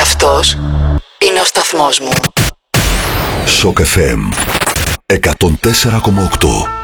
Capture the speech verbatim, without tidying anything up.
αυτός είναι ο σταθμός μου. Σοκ εφ εμ εκατόν τέσσερα κόμμα οκτώ.